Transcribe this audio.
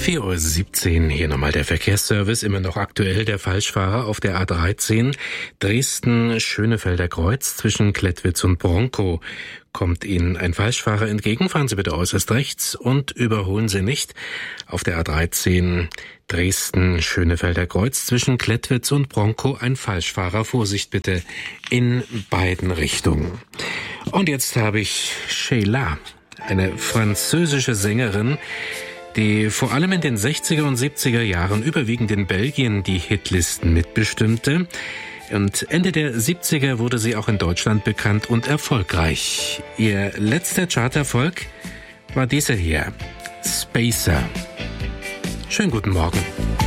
4:17 Uhr, hier nochmal der Verkehrsservice, immer noch aktuell der Falschfahrer auf der A13 Dresden-Schönefelder Kreuz zwischen Klettwitz und Bronkow. Kommt Ihnen ein Falschfahrer entgegen, fahren Sie bitte äußerst rechts und überholen Sie nicht. Auf der A13 Dresden-Schönefelder Kreuz zwischen Klettwitz und Bronkow ein Falschfahrer. Vorsicht bitte in beiden Richtungen. Und jetzt habe ich Sheila, eine französische Sängerin, die vor allem in den 60er und 70er Jahren überwiegend in Belgien die Hitlisten mitbestimmte. Und Ende der 70er wurde sie auch in Deutschland bekannt und erfolgreich. Ihr letzter Charterfolg war dieser hier, Spacer. Schönen guten Morgen.